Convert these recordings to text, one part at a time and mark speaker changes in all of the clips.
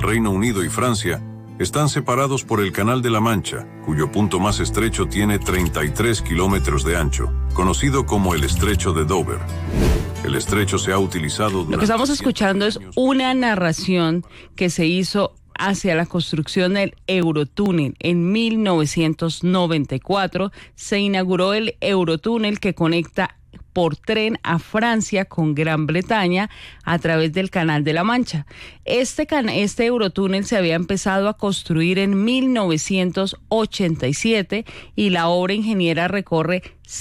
Speaker 1: Reino Unido y Francia, están separados por el Canal de la Mancha, cuyo punto más estrecho tiene 33 kilómetros de ancho, conocido como el Estrecho de Dover. El estrecho se ha utilizado durante...
Speaker 2: Lo que estamos escuchando es una narración que se hizo hacia la construcción del Eurotúnel. En 1994 se inauguró el Eurotúnel que conecta por tren a Francia con Gran Bretaña a través del Canal de la Mancha. Este Eurotúnel se había empezado a construir en 1987 y la obra ingeniera recorre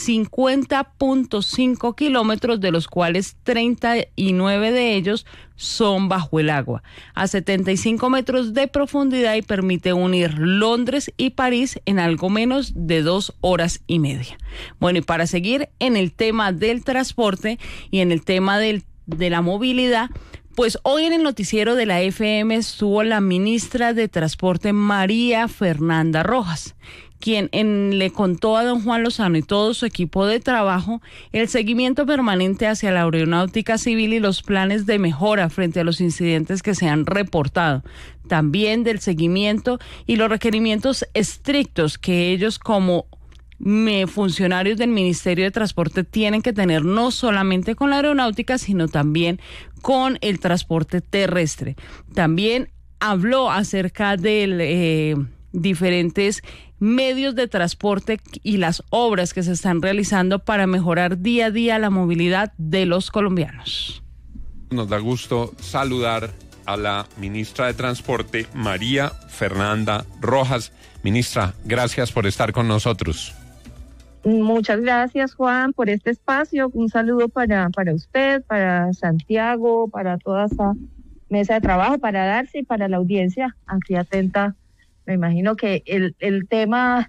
Speaker 2: 50.5 kilómetros, de los cuales 39 de ellos son bajo el agua, a 75 metros de profundidad, y permite unir Londres y París en algo menos de 2 horas y media. Bueno, y para seguir en el tema del transporte y en el tema de la movilidad, pues hoy en el noticiero de la FM estuvo la ministra de Transporte, María Fernanda Rojas, quien le contó a don Juan Lozano y todo su equipo de trabajo el seguimiento permanente hacia la aeronáutica civil y los planes de mejora frente a los incidentes que se han reportado. También del seguimiento y los requerimientos estrictos que ellos como funcionarios del Ministerio de Transporte tienen que tener, no solamente con la aeronáutica, sino también con el transporte terrestre. También habló acerca de diferentes medios de transporte y las obras que se están realizando para mejorar día a día la movilidad de los colombianos.
Speaker 3: Nos da gusto saludar a la ministra de Transporte, María Fernanda Rojas. Ministra, gracias por estar con nosotros.
Speaker 4: Muchas gracias, Juan, por este espacio. Un saludo para usted, para Santiago, para toda esa mesa de trabajo, para Darcy y para la audiencia aquí atenta. Me imagino que el tema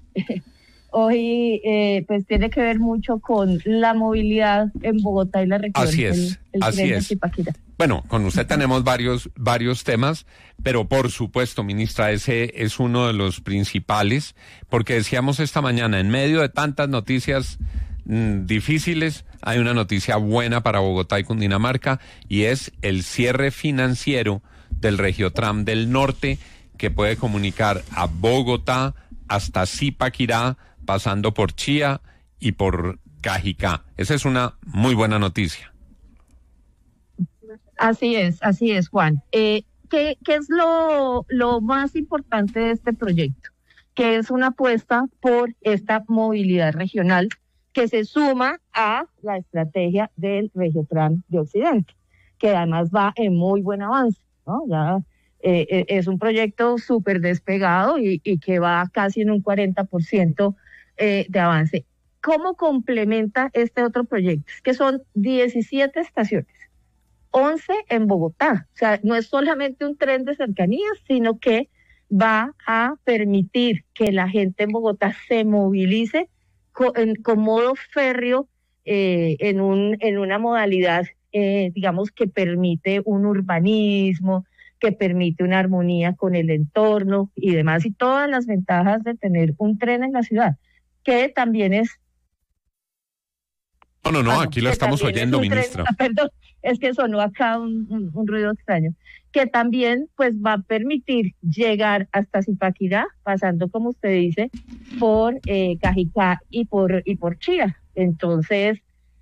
Speaker 4: hoy pues tiene que ver mucho con la movilidad en Bogotá y la región.
Speaker 3: Así es, así es. Bueno, con usted tenemos varios temas, pero por supuesto, ministra, ese es uno de los principales, porque decíamos esta mañana, en medio de tantas noticias difíciles, hay una noticia buena para Bogotá y Cundinamarca, y es el cierre financiero del Regiotram del Norte, que puede comunicar a Bogotá hasta Zipaquirá, pasando por Chía y por Cajicá. Esa es una muy buena noticia.
Speaker 4: Así es, Juan. ¿Qué es lo más importante de este proyecto? Que es una apuesta por esta movilidad regional que se suma a la estrategia del Regiotram de Occidente, que además va en muy buen avance, ¿no? Ya es un proyecto súper despegado y que va casi en un 40% de avance. ¿Cómo complementa este otro proyecto? Es que son 17 estaciones, 11 en Bogotá. O sea, no es solamente un tren de cercanías, sino que va a permitir que la gente en Bogotá se movilice con modo férreo en una modalidad, digamos, que permite un urbanismo, que permite una armonía con el entorno y demás, y todas las ventajas de tener un tren en la ciudad, que también es...
Speaker 3: No, aquí la estamos oyendo, ministra.
Speaker 4: Perdón, es que sonó acá un ruido extraño, que también pues va a permitir llegar hasta Zipaquirá, pasando, como usted dice, por Cajicá y por Chía. Entonces,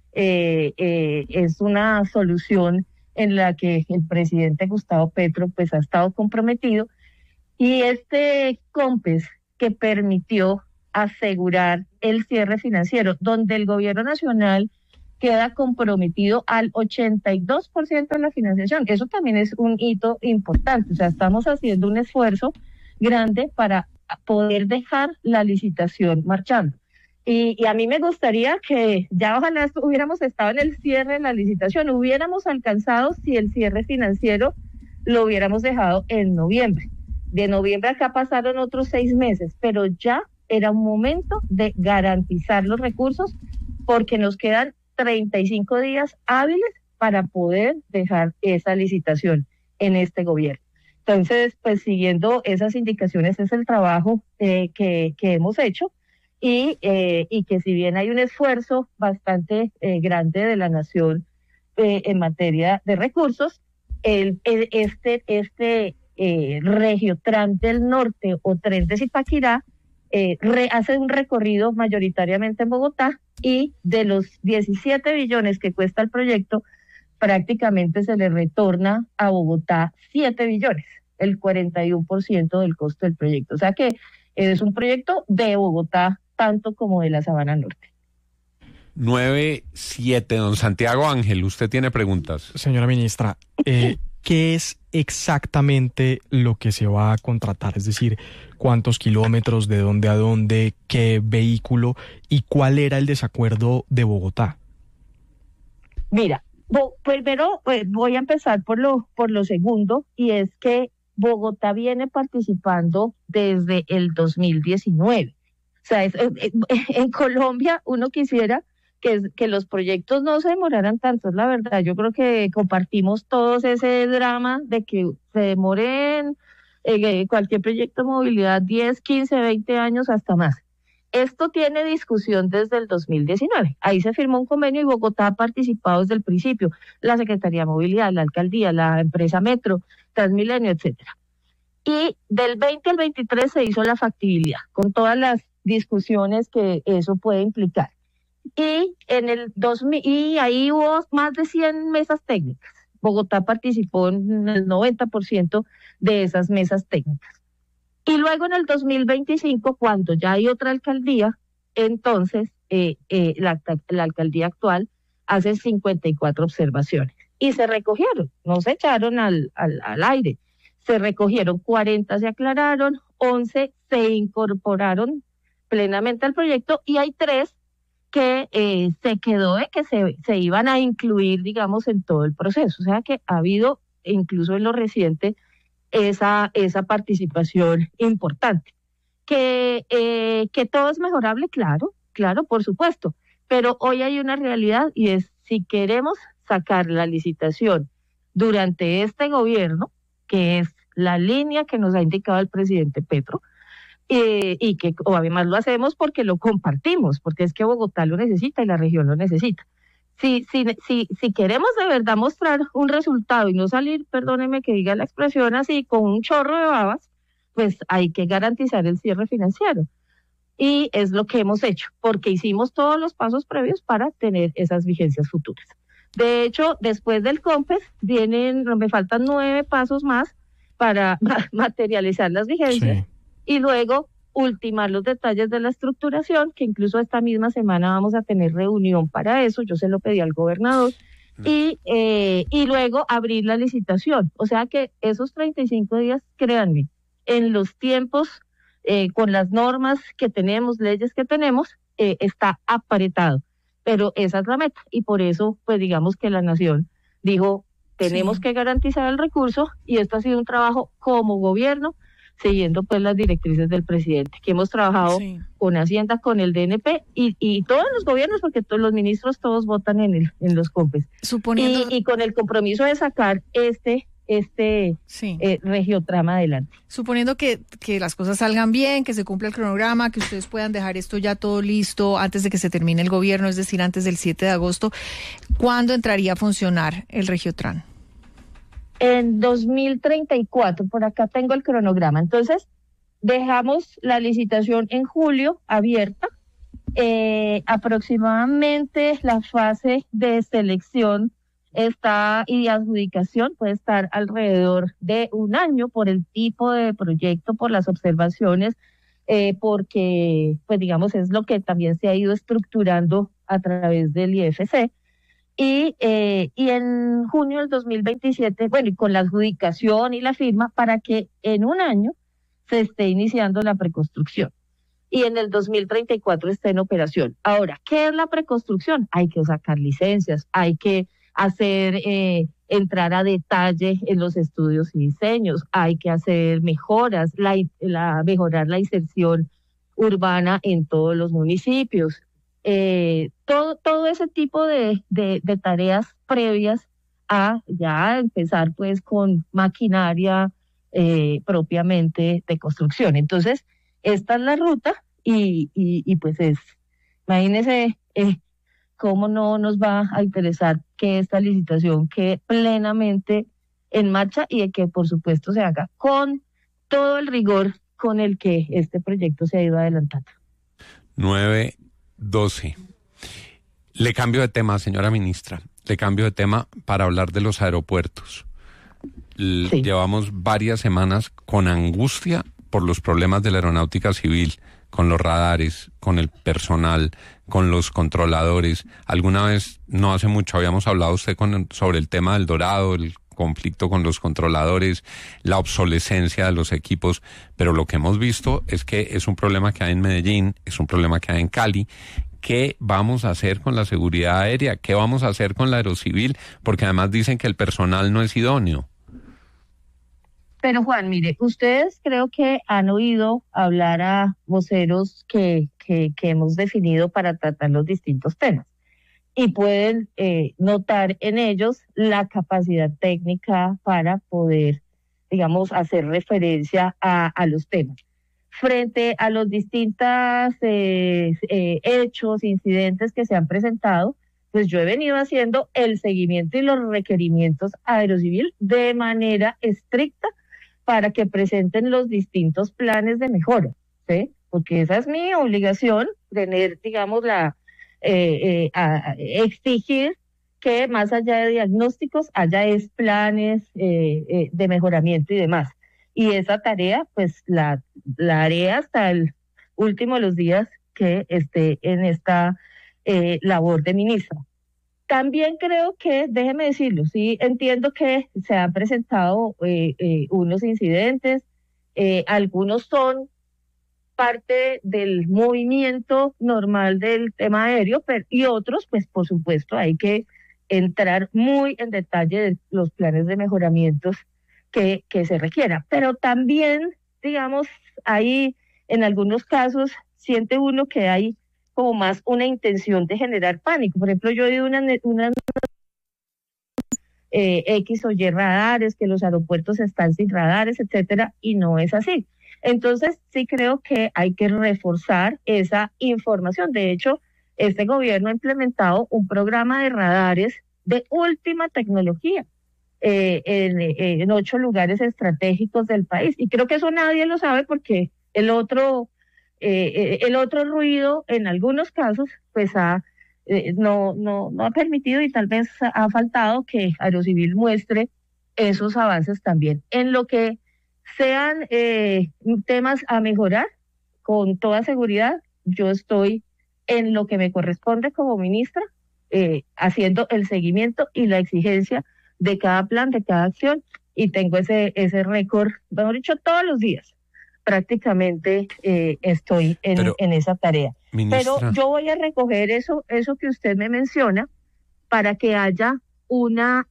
Speaker 4: es una solución en la que el presidente Gustavo Petro pues ha estado comprometido, y este COMPES que permitió asegurar el cierre financiero, donde el gobierno nacional queda comprometido al 82% de la financiación. Eso también es un hito importante. O sea, estamos haciendo un esfuerzo grande para poder dejar la licitación marchando. Y a mí me gustaría que ya ojalá hubiéramos estado en el cierre de la licitación, hubiéramos alcanzado si el cierre financiero lo hubiéramos dejado en noviembre. De noviembre acá pasaron otros 6 meses, pero ya era un momento de garantizar los recursos, porque nos quedan 35 días hábiles para poder dejar esa licitación en este gobierno. Entonces, pues siguiendo esas indicaciones es el trabajo que hemos hecho, y que si bien hay un esfuerzo bastante grande de la nación en materia de recursos, este Regiotran del Norte o Tren de Zipaquirá hace un recorrido mayoritariamente en Bogotá, y de los 17 billones que cuesta el proyecto, prácticamente se le retorna a Bogotá 7 billones, el 41% del costo del proyecto. O sea que es un proyecto de Bogotá, tanto como de la Sabana Norte.
Speaker 3: 9-7, don Santiago Ángel, usted tiene preguntas.
Speaker 5: Señora ministra, ¿qué es exactamente lo que se va a contratar? Es decir, ¿cuántos kilómetros, de dónde a dónde, qué vehículo y cuál era el desacuerdo de Bogotá?
Speaker 4: Mira, primero voy a empezar por lo segundo, y es que Bogotá viene participando desde el 2019. O sea, en Colombia uno quisiera que los proyectos no se demoraran tanto, es la verdad. Yo creo que compartimos todos ese drama de que se demoren cualquier proyecto de movilidad 10, 15, 20 años hasta más. Esto tiene discusión desde el 2019. Ahí se firmó un convenio y Bogotá ha participado desde el principio. La Secretaría de Movilidad, la Alcaldía, la empresa Metro, Transmilenio, etcétera. Y del 20 al 23 se hizo la factibilidad, con todas las discusiones que eso puede implicar. Y en el 2000, y ahí hubo más de 100 mesas técnicas. Bogotá participó en el 90% de esas mesas técnicas. Y luego en el 2025, cuando ya hay otra alcaldía, entonces la alcaldía actual hace 54 observaciones. Y se recogieron, no se echaron al aire. Se recogieron 40, se aclararon, 11 se incorporaron plenamente al proyecto, y hay 3 que se quedó de que se iban a incluir, digamos, en todo el proceso. O sea que ha habido, incluso en lo reciente, esa participación importante. Que todo es mejorable, claro, por supuesto, pero hoy hay una realidad, y es, si queremos sacar la licitación durante este gobierno, que es la línea que nos ha indicado el presidente Petro, y que además lo hacemos porque lo compartimos, porque es que Bogotá lo necesita y la región lo necesita. Si queremos de verdad mostrar un resultado y no salir, perdóneme que diga la expresión así, con un chorro de babas, pues hay que garantizar el cierre financiero. Y es lo que hemos hecho, porque hicimos todos los pasos previos para tener esas vigencias futuras. De hecho, después del COMPES me faltan 9 pasos más para materializar las vigencias. Sí. Y luego ultimar los detalles de la estructuración, que incluso esta misma semana vamos a tener reunión para eso, yo se lo pedí al gobernador, y luego abrir la licitación. O sea que esos 35 días, créanme, en los tiempos, con las normas que tenemos, leyes que tenemos, está apretado, pero esa es la meta, y por eso, pues digamos que la Nación dijo, tenemos que garantizar el recurso, y esto ha sido un trabajo como gobierno, siguiendo pues las directrices del presidente, que hemos trabajado con Hacienda, con el DNP y todos los gobiernos, porque todos los ministros todos votan en los COMPES. Y con el compromiso de sacar este regiotrama adelante.
Speaker 6: Suponiendo que las cosas salgan bien, que se cumpla el cronograma, que ustedes puedan dejar esto ya todo listo antes de que se termine el gobierno, es decir, antes del 7 de agosto, ¿cuándo entraría a funcionar el Regiotran?
Speaker 4: En 2034, por acá tengo el cronograma. Entonces, dejamos la licitación en julio abierta. Aproximadamente la fase de selección y de adjudicación puede estar alrededor de un año por el tipo de proyecto, por las observaciones, porque, pues digamos, es lo que también se ha ido estructurando a través del IFC. Y en junio del 2027, bueno, y con la adjudicación y la firma, para que en un año se esté iniciando la preconstrucción y en el 2034 esté en operación. Ahora, ¿qué es la preconstrucción? Hay que sacar licencias, hay que hacer, entrar a detalle en los estudios y diseños, hay que hacer mejoras, mejorar la inserción urbana en todos los municipios. Todo ese tipo de tareas previas a ya empezar pues con maquinaria propiamente de construcción. Entonces, esta es la ruta y pues imagínense cómo no nos va a interesar que esta licitación quede plenamente en marcha y que por supuesto se haga con todo el rigor con el que este proyecto se ha ido adelantando.
Speaker 3: 9:12. Le cambio de tema, señora ministra. Le cambio de tema para hablar de los aeropuertos. Sí. Llevamos varias semanas con angustia por los problemas de la aeronáutica civil, con los radares, con el personal, con los controladores. Alguna vez, no hace mucho, habíamos hablado usted sobre el tema del Dorado, el conflicto con los controladores, la obsolescencia de los equipos, pero lo que hemos visto es que es un problema que hay en Medellín, es un problema que hay en Cali. ¿Qué vamos a hacer con la seguridad aérea? ¿Qué vamos a hacer con la aerocivil? Porque además dicen que el personal no es idóneo.
Speaker 4: Pero Juan, mire, ustedes creo que han oído hablar a voceros que hemos definido para tratar los distintos temas y pueden notar en ellos la capacidad técnica para poder, digamos, hacer referencia a los temas. Frente a los distintos hechos, incidentes que se han presentado, pues yo he venido haciendo el seguimiento y los requerimientos a Aerocivil de manera estricta para que presenten los distintos planes de mejora, ¿sí? Porque esa es mi obligación, tener, digamos, exigir que más allá de diagnósticos haya planes de mejoramiento y demás. Y esa tarea, pues la haré hasta el último de los días que esté en esta labor de ministra. También creo que, déjeme decirlo, sí entiendo que se han presentado unos incidentes, algunos son parte del movimiento normal del tema aéreo, y otros, pues por supuesto, hay que entrar muy en detalle de los planes de mejoramientos que se requiera. Pero también, digamos, hay en algunos casos, siente uno que hay como más una intención de generar pánico. Por ejemplo, yo he oído una X o Y radares, que los aeropuertos están sin radares, etcétera, y no es así. Entonces, sí creo que hay que reforzar esa información. De hecho, este gobierno ha implementado un programa de radares de última tecnología en 8 lugares estratégicos del país. Y creo que eso nadie lo sabe porque el otro ruido en algunos casos pues no ha permitido y tal vez ha faltado que Aerocivil muestre esos avances también. En lo que sean temas a mejorar, con toda seguridad, yo estoy en lo que me corresponde como ministra, haciendo el seguimiento y la exigencia de cada plan, de cada acción, y tengo ese récord, mejor dicho, todos los días. Prácticamente estoy en esa tarea.
Speaker 3: Ministra.
Speaker 4: Pero yo voy a recoger eso que usted me menciona para que haya una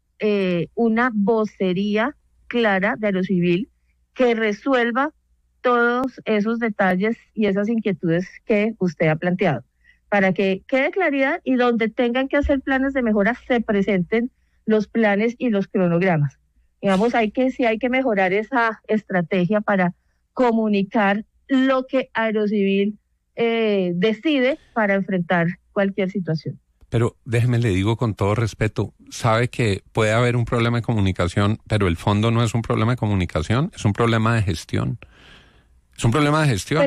Speaker 4: vocería clara de Aerocivil que resuelva todos esos detalles y esas inquietudes que usted ha planteado, para que quede claridad y donde tengan que hacer planes de mejora se presenten los planes y los cronogramas. Digamos, sí hay que mejorar esa estrategia para comunicar lo que Aerocivil decide para enfrentar cualquier situación.
Speaker 3: Pero déjeme, le digo con todo respeto, sabe que puede haber un problema de comunicación, pero el fondo no es un problema de comunicación, es un problema de gestión. Es un problema de gestión.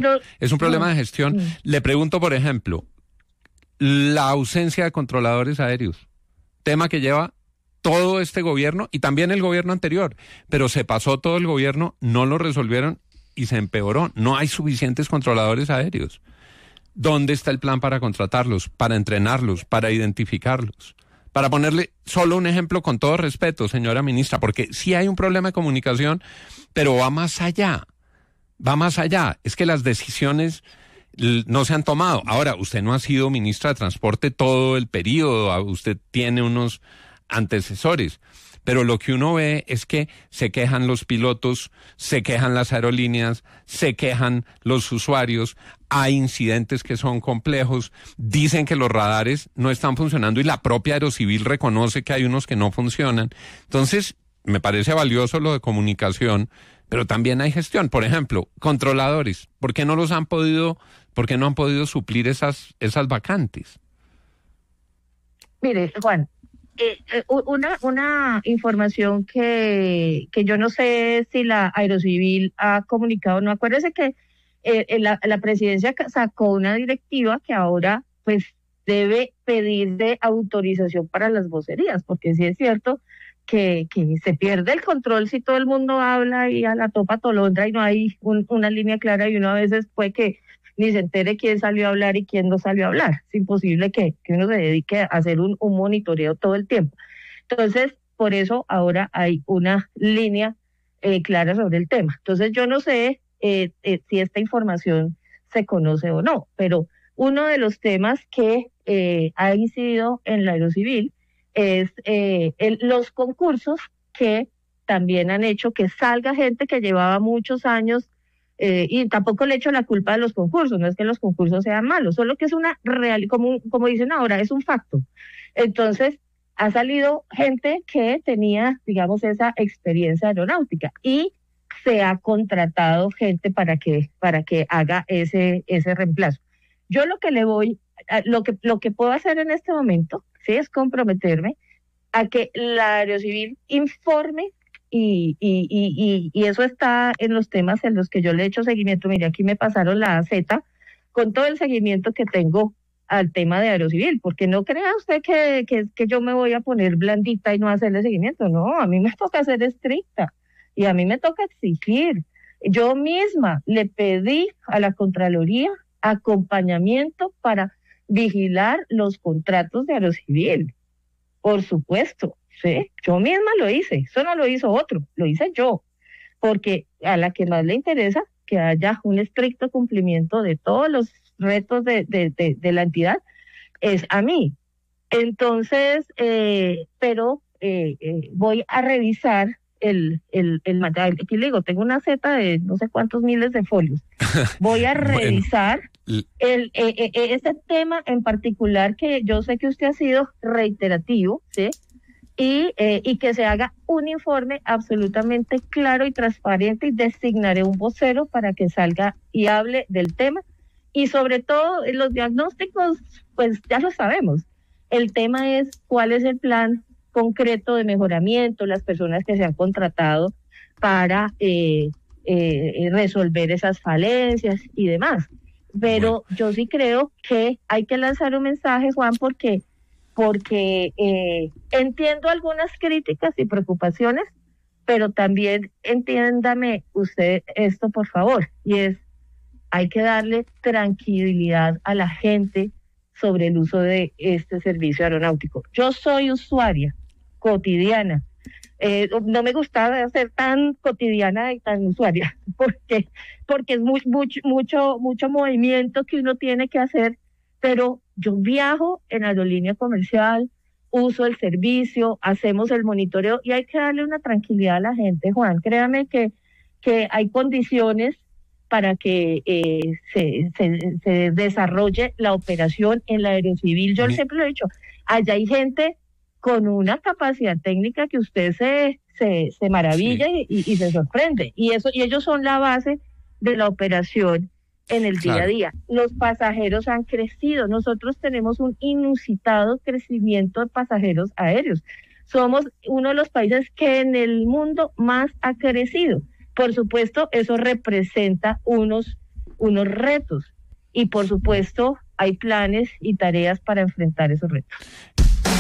Speaker 3: Le pregunto, por ejemplo, la ausencia de controladores aéreos, tema que lleva todo este gobierno y también el gobierno anterior, pero se pasó todo el gobierno, no lo resolvieron y se empeoró. No hay suficientes controladores aéreos. ¿Dónde está el plan para contratarlos, para entrenarlos, para identificarlos? Para ponerle solo un ejemplo con todo respeto, señora ministra, porque sí hay un problema de comunicación, pero va más allá. Va más allá. Es que las decisiones no se han tomado. Ahora, usted no ha sido ministra de Transporte todo el periodo, usted tiene unos antecesores. Pero lo que uno ve es que se quejan los pilotos, se quejan las aerolíneas, se quejan los usuarios, hay incidentes que son complejos, dicen que los radares no están funcionando y la propia Aerocivil reconoce que hay unos que no funcionan. Entonces, me parece valioso lo de comunicación, pero también hay gestión. Por ejemplo, controladores, ¿por qué no han podido suplir esas vacantes?
Speaker 4: Mire, Juan, Una información que yo no sé si la Aerocivil ha comunicado, no, acuérdese que la presidencia sacó una directiva que ahora pues debe pedir de autorización para las vocerías, porque sí es cierto que se pierde el control si todo el mundo habla y a la topa tolondra y no hay una línea clara, y uno a veces puede que ni se entere quién salió a hablar y quién no salió a hablar. Es imposible que uno se dedique a hacer un monitoreo todo el tiempo. Entonces, por eso ahora hay una línea clara sobre el tema. Entonces, yo no sé si esta información se conoce o no, pero uno de los temas que ha incidido en la Aerocivil es los concursos, que también han hecho que salga gente que llevaba muchos años, y tampoco le echo la culpa de los concursos, no es que los concursos sean malos, solo que es una real, como dicen ahora, es un facto. Entonces, ha salido gente que tenía, digamos, esa experiencia aeronáutica, y se ha contratado gente para que haga ese reemplazo. Yo lo que puedo hacer en este momento, sí, es comprometerme a que la Aerocivil informe, y eso está en los temas en los que yo le he hecho seguimiento. Mire, aquí me pasaron la Z con todo el seguimiento que tengo al tema de Aerocivil, porque no crea usted que yo me voy a poner blandita y no hacerle seguimiento. No, a mí me toca ser estricta y a mí me toca exigir. Yo misma le pedí a la Contraloría acompañamiento para vigilar los contratos de Aerocivil. Por supuesto, sí, yo misma lo hice, eso no lo hizo otro, lo hice yo, porque a la que más le interesa que haya un estricto cumplimiento de todos los retos de la entidad es a mí. Entonces, voy a revisar el material. Aquí le digo, tengo una Z de no sé cuántos miles de folios. Voy a revisar ese tema en particular, que yo sé que usted ha sido reiterativo, ¿sí? Y que se haga un informe absolutamente claro y transparente, y designaré un vocero para que salga y hable del tema. Y sobre todo, los diagnósticos, pues ya lo sabemos. El tema es cuál es el plan concreto de mejoramiento, las personas que se han contratado para resolver esas falencias y demás. Pero yo sí creo que hay que lanzar un mensaje, Juan, porque entiendo algunas críticas y preocupaciones, pero también entiéndame usted esto, por favor, y es, hay que darle tranquilidad a la gente sobre el uso de este servicio aeronáutico. Yo soy usuaria cotidiana. No me gustaba ser tan cotidiana y tan usuaria, porque es mucho movimiento que uno tiene que hacer, pero yo viajo en aerolínea comercial, uso el servicio, hacemos el monitoreo, y hay que darle una tranquilidad a la gente, Juan. Créame que hay condiciones para que se desarrolle la operación en la Aerocivil. Yo siempre lo he dicho, allá hay gente con una capacidad técnica que usted se maravilla, sí, y se sorprende. Y ellos son la base de la operación en el día a día. Los pasajeros han crecido. Nosotros tenemos un inusitado crecimiento de pasajeros aéreos. Somos uno de los países que en el mundo más ha crecido. Por supuesto, eso representa unos retos. Y por supuesto, hay planes y tareas para enfrentar esos retos.